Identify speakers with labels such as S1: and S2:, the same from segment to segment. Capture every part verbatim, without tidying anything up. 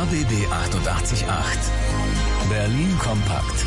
S1: B B achtundachtzig Komma acht. Berlin kompakt.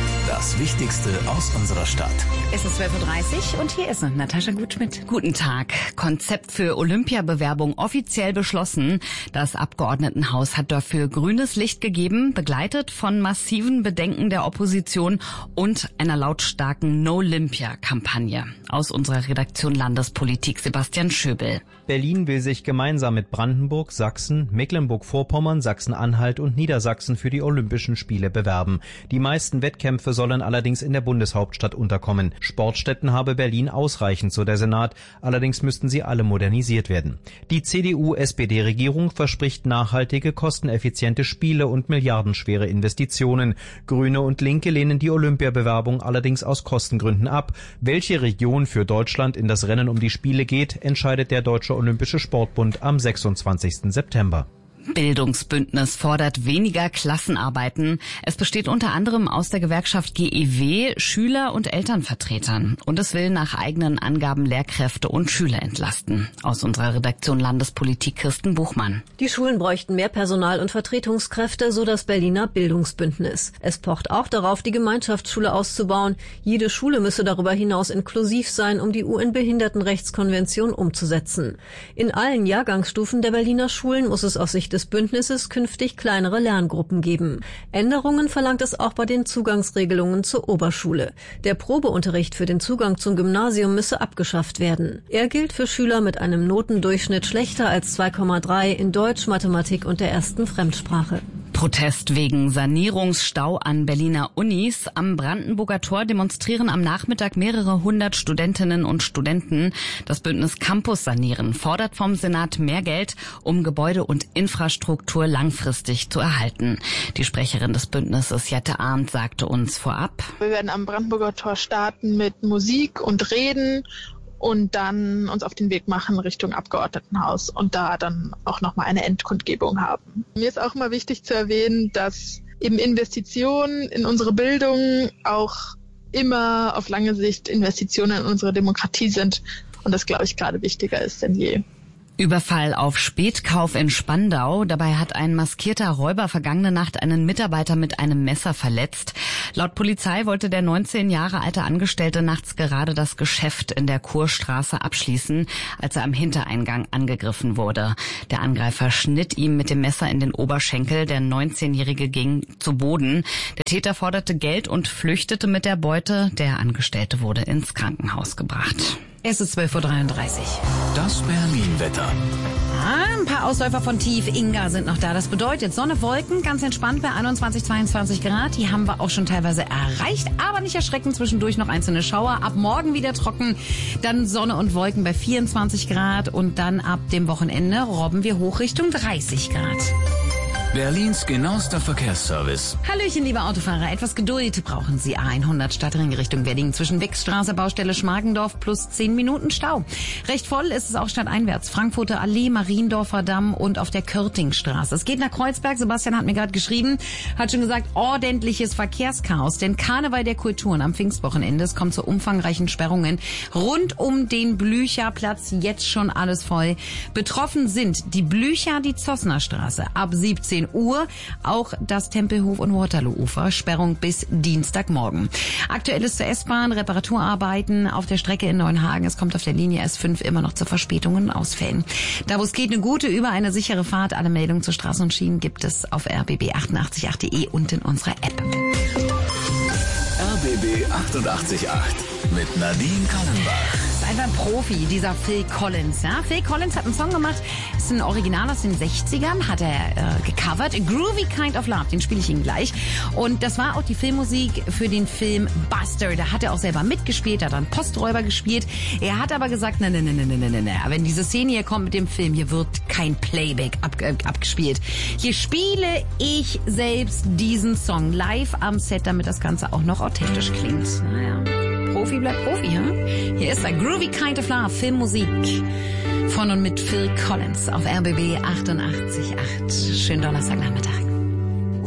S1: Das Wichtigste aus unserer Stadt.
S2: Es ist zwölf Uhr dreißig und hier ist noch Natascha Gutschmidt. Guten Tag. Konzept für Olympiabewerbung offiziell beschlossen. Das Abgeordnetenhaus hat dafür grünes Licht gegeben, begleitet von massiven Bedenken der Opposition und einer lautstarken No-Olympia-Kampagne. Aus unserer Redaktion Landespolitik Sebastian Schöbel.
S3: Berlin will sich gemeinsam mit Brandenburg, Sachsen, Mecklenburg-Vorpommern, Sachsen-Anhalt und Niedersachsen für die Olympischen Spiele bewerben. Die meisten Wettkämpfe sollen allerdings in der Bundeshauptstadt unterkommen. Sportstätten habe Berlin ausreichend, so der Senat. Allerdings müssten sie alle modernisiert werden. Die C D U-S P D-Regierung verspricht nachhaltige, kosteneffiziente Spiele und milliardenschwere Investitionen. Grüne und Linke lehnen die Olympiabewerbung allerdings aus Kostengründen ab. Welche Region für Deutschland in das Rennen um die Spiele geht, entscheidet der Deutsche Olympische Sportbund am sechsundzwanzigsten September.
S2: Bildungsbündnis fordert weniger Klassenarbeiten. Es besteht unter anderem aus der Gewerkschaft G E W, Schüler- und Elternvertretern. Und es will nach eigenen Angaben Lehrkräfte und Schüler entlasten. Aus unserer Redaktion Landespolitik Kirsten Buchmann.
S4: Die Schulen bräuchten mehr Personal und Vertretungskräfte, so das Berliner Bildungsbündnis. Es pocht auch darauf, die Gemeinschaftsschule auszubauen. Jede Schule müsse darüber hinaus inklusiv sein, um die U N-Behindertenrechtskonvention umzusetzen. In allen Jahrgangsstufen der Berliner Schulen muss es aus Sicht des Bündnisses künftig kleinere Lerngruppen geben. Änderungen verlangt es auch bei den Zugangsregelungen zur Oberschule. Der Probeunterricht für den Zugang zum Gymnasium müsse abgeschafft werden. Er gilt für Schüler mit einem Notendurchschnitt schlechter als zwei Komma drei in Deutsch, Mathematik und der ersten Fremdsprache.
S2: Protest wegen Sanierungsstau an Berliner Unis. Am Brandenburger Tor demonstrieren am Nachmittag mehrere hundert Studentinnen und Studenten. Das Bündnis Campus Sanieren fordert vom Senat mehr Geld, um Gebäude und Infrastruktur langfristig zu erhalten. Die Sprecherin des Bündnisses, Jette Arndt, sagte uns vorab:
S5: Wir werden am Brandenburger Tor starten mit Musik und Reden und dann uns auf den Weg machen Richtung Abgeordnetenhaus und da dann auch nochmal eine Endkundgebung haben. Mir ist auch immer wichtig zu erwähnen, dass eben Investitionen in unsere Bildung auch immer auf lange Sicht Investitionen in unsere Demokratie sind und das, glaube ich, gerade wichtiger ist denn je.
S2: Überfall auf Spätkauf in Spandau. Dabei hat ein maskierter Räuber vergangene Nacht einen Mitarbeiter mit einem Messer verletzt. Laut Polizei wollte der neunzehn Jahre alte Angestellte nachts gerade das Geschäft in der Kurstraße abschließen, als er am Hintereingang angegriffen wurde. Der Angreifer schnitt ihm mit dem Messer in den Oberschenkel. Der neunzehnjährige ging zu Boden. Der Täter forderte Geld und flüchtete mit der Beute. Der Angestellte wurde ins Krankenhaus gebracht.
S6: Es ist zwölf Uhr dreiunddreißig.
S1: Das Berlin-Wetter.
S6: Ah, ein paar Ausläufer von Tief Inga sind noch da. Das bedeutet Sonne, Wolken, ganz entspannt bei einundzwanzig, zweiundzwanzig Grad. Die haben wir auch schon teilweise erreicht, aber nicht erschrecken. Zwischendurch noch einzelne Schauer. Ab morgen wieder trocken, dann Sonne und Wolken bei vierundzwanzig Grad und dann ab dem Wochenende robben wir hoch Richtung dreißig Grad.
S1: Berlins genauester Verkehrsservice.
S6: Hallöchen, liebe Autofahrer. Etwas Geduld brauchen Sie. A hundert Stadtring Richtung Wedding zwischen Wechsstraße, Baustelle Schmargendorf plus zehn Minuten Stau. Recht voll ist es auch stadteinwärts. Frankfurter Allee, Mariendorfer Damm und auf der Körtingstraße. Es geht nach Kreuzberg. Sebastian hat mir gerade geschrieben, hat schon gesagt, ordentliches Verkehrschaos. Denn Karneval der Kulturen am Pfingstwochenende. Es kommt zu umfangreichen Sperrungen rund um den Blücherplatz. Jetzt schon alles voll. Betroffen sind die Blücher, die Zossner Straße ab siebzehn Uhr, auch das Tempelhof- und Waterloo-Ufer, Sperrung bis Dienstagmorgen. Aktuell ist zur S-Bahn, Reparaturarbeiten auf der Strecke in Neuenhagen. Es kommt auf der Linie S fünf immer noch zu Verspätungen und Ausfällen. Da wo es geht, eine gute über eine sichere Fahrt. Alle Meldungen zu Straßen und Schienen gibt es auf r b b achtundachtzig punkt acht punkt de und in unserer App.
S1: R B B achtundachtzig Komma acht mit Nadine Kallenbach.
S6: Das ist einfach ein Profi, dieser Phil Collins. Ja? Phil Collins hat einen Song gemacht, das ist ein Original aus den sechzigern, hat er äh, gecovert. Groovy Kind of Love, den spiele ich Ihnen gleich. Und das war auch die Filmmusik für den Film Buster. Da hat er auch selber mitgespielt, hat dann Posträuber gespielt. Er hat aber gesagt, nein, nein, nein, nein, nein, nein, nein. Wenn diese Szene hier kommt mit dem Film, hier wird kein Playback ab, äh, abgespielt. Hier spiele ich selbst diesen Song live am Set, damit das Ganze auch noch authentisch klingt. Naja, Profi bleibt Profi, ja? Hier ist der Groovy Kind of Love, Filmmusik von und mit Phil Collins auf R B B achtundachtzig Komma acht. Schönen Donnerstagnachmittag.